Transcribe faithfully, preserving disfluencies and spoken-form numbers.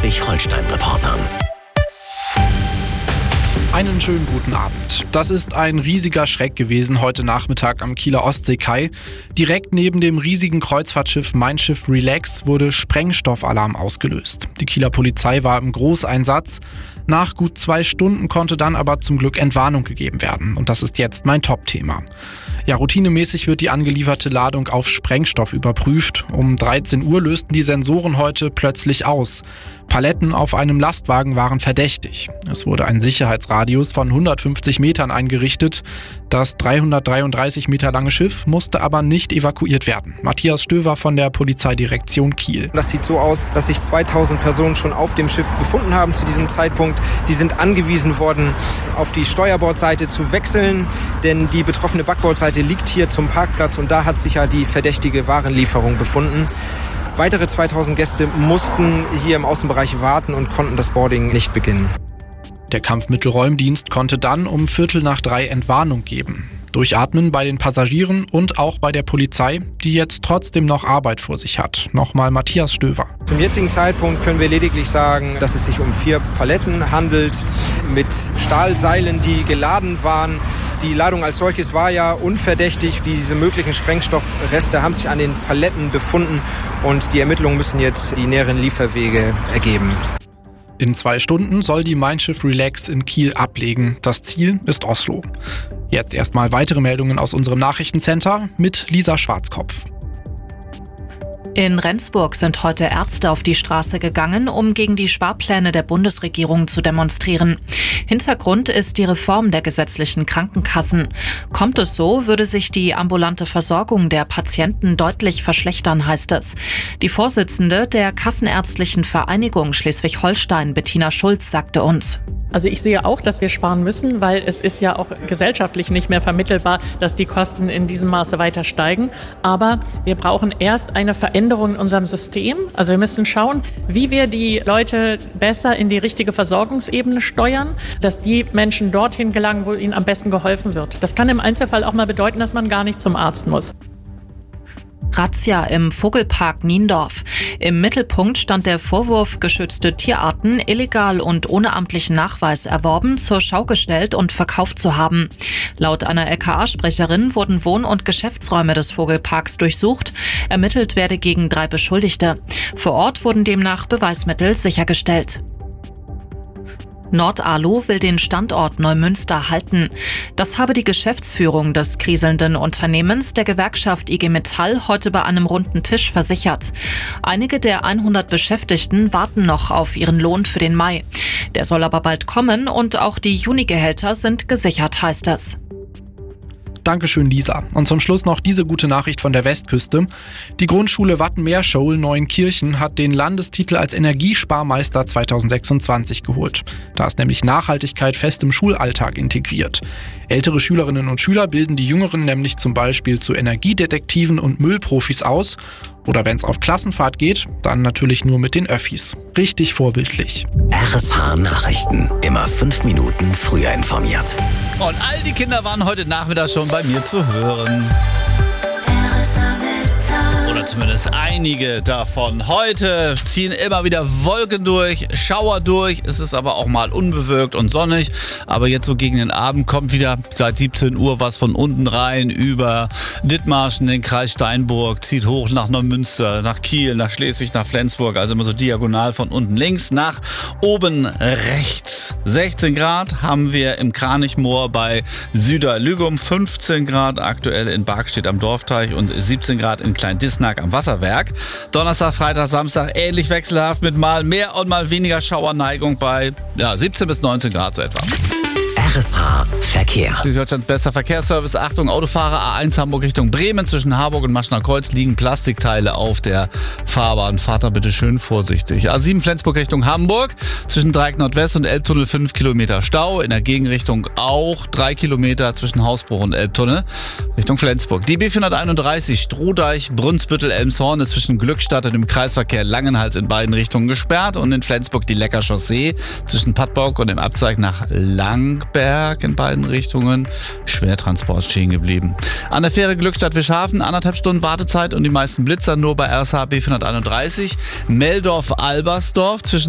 Schleswig-Holstein-Reportern. Einen schönen guten Abend. Das ist ein riesiger Schreck gewesen heute Nachmittag am Kieler Ostseekai. Direkt neben dem riesigen Kreuzfahrtschiff Mein Schiff Relax wurde Sprengstoffalarm ausgelöst. Die Kieler Polizei war im Großeinsatz. Nach gut zwei Stunden konnte dann aber zum Glück Entwarnung gegeben werden. Und das ist jetzt mein Top-Thema. Ja, routinemäßig wird die angelieferte Ladung auf Sprengstoff überprüft. Um dreizehn Uhr lösten die Sensoren heute plötzlich aus. Paletten auf einem Lastwagen waren verdächtig. Es wurde ein Sicherheitsradius von hundertfünfzig Metern eingerichtet. Das dreihundertdreiunddreißig Meter lange Schiff musste aber nicht evakuiert werden. Matthias Stöver von der Polizeidirektion Kiel. Das sieht so aus, dass sich zweitausend Personen schon auf dem Schiff befunden haben zu diesem Zeitpunkt. Die sind angewiesen worden, auf die Steuerbordseite zu wechseln, denn die betroffene Backbordseite liegt hier zum Parkplatz und da hat sich ja die verdächtige Warenlieferung befunden. Weitere zweitausend Gäste mussten hier im Außenbereich warten und konnten das Boarding nicht beginnen. Der Kampfmittelräumdienst konnte dann um Viertel nach drei Entwarnung geben. Durchatmen bei den Passagieren und auch bei der Polizei, die jetzt trotzdem noch Arbeit vor sich hat. Nochmal Matthias Stöver. Zum jetzigen Zeitpunkt können wir lediglich sagen, dass es sich um vier Paletten handelt mit Stahlseilen, die geladen waren. Die Ladung als solches war ja unverdächtig. Diese möglichen Sprengstoffreste haben sich an den Paletten befunden und die Ermittlungen müssen jetzt die näheren Lieferwege ergeben. In zwei Stunden soll die Mein Schiff Relax in Kiel ablegen. Das Ziel ist Oslo. Jetzt erstmal weitere Meldungen aus unserem Nachrichtencenter mit Lisa Schwarzkopf. In Rendsburg sind heute Ärzte auf die Straße gegangen, um gegen die Sparpläne der Bundesregierung zu demonstrieren. Hintergrund ist die Reform der gesetzlichen Krankenkassen. Kommt es so, würde sich die ambulante Versorgung der Patienten deutlich verschlechtern, heißt es. Die Vorsitzende der Kassenärztlichen Vereinigung Schleswig-Holstein, Bettina Schulz, sagte uns: Also ich sehe auch, dass wir sparen müssen, weil es ist ja auch gesellschaftlich nicht mehr vermittelbar, dass die Kosten in diesem Maße weiter steigen. Aber wir brauchen erst eine Veränderung in unserem System. Also wir müssen schauen, wie wir die Leute besser in die richtige Versorgungsebene steuern, dass die Menschen dorthin gelangen, wo ihnen am besten geholfen wird. Das kann im Einzelfall auch mal bedeuten, dass man gar nicht zum Arzt muss. Razzia im Vogelpark Niendorf. Im Mittelpunkt stand der Vorwurf, geschützte Tierarten illegal und ohne amtlichen Nachweis erworben, zur Schau gestellt und verkauft zu haben. Laut einer L K A-Sprecherin wurden Wohn- und Geschäftsräume des Vogelparks durchsucht. Ermittelt werde gegen drei Beschuldigte. Vor Ort wurden demnach Beweismittel sichergestellt. Nordalu will den Standort Neumünster halten. Das habe die Geschäftsführung des kriselnden Unternehmens der Gewerkschaft I G Metall heute bei einem runden Tisch versichert. Einige der hundert Beschäftigten warten noch auf ihren Lohn für den Mai. Der soll aber bald kommen und auch die Junigehälter sind gesichert, heißt es. Dankeschön, Lisa. Und zum Schluss noch diese gute Nachricht von der Westküste. Die Grundschule Wattenmeerschule Neuenkirchen hat den Landestitel als Energiesparmeister zweitausendsechsundzwanzig geholt. Da ist nämlich Nachhaltigkeit fest im Schulalltag integriert. Ältere Schülerinnen und Schüler bilden die Jüngeren nämlich zum Beispiel zu Energiedetektiven und Müllprofis aus. Oder wenn es auf Klassenfahrt geht, dann natürlich nur mit den Öffis. Richtig vorbildlich. R S H Nachrichten. Immer fünf Minuten früher informiert. Und all die Kinder waren heute Nachmittag schon bei mir zu hören. Oder zumindest einige davon. Heute ziehen immer wieder Wolken durch, Schauer durch. Es ist aber auch mal unbewölkt und sonnig. Aber jetzt so gegen den Abend kommt wieder seit siebzehn Uhr was von unten rein über Dithmarschen, den Kreis Steinburg, zieht hoch nach Neumünster, nach Kiel, nach Schleswig, nach Flensburg. Also immer so diagonal von unten links nach oben rechts. sechzehn Grad haben wir im Kranichmoor bei Süderlügum, fünfzehn Grad aktuell in Barkstedt am Dorfteich und siebzehn Grad in Klein-Disnack am Wasserwerk. Donnerstag, Freitag, Samstag ähnlich wechselhaft mit mal mehr und mal weniger Schauerneigung bei ja, siebzehn bis neunzehn Grad so etwa. R S H Verkehr. Schleswig-Holsteins bester Verkehrsservice. Achtung, Autofahrer A eins Hamburg Richtung Bremen. Zwischen Harburg und Maschner Kreuz liegen Plastikteile auf der Fahrbahn. Fahrt da bitte schön vorsichtig. A sieben Flensburg Richtung Hamburg. Zwischen Dreieck Nordwest und Elbtunnel fünf Kilometer Stau. In der Gegenrichtung auch drei Kilometer zwischen Hausbruch und Elbtunnel Richtung Flensburg. Die B vierhunderteinunddreißig Strohdeich, Brunsbüttel, Elmshorn ist zwischen Glückstadt und dem Kreisverkehr Langenhals in beiden Richtungen gesperrt. Und in Flensburg die Lecker Chaussee zwischen Pattbock und dem Abzweig nach Langberg in beiden Richtungen. Schwertransport stehen geblieben. An der Fähre Glückstadt-Wischhafen anderthalb Stunden Wartezeit und die meisten Blitzer nur bei R S H B vierhunderteinunddreißig. Meldorf-Albersdorf zwischen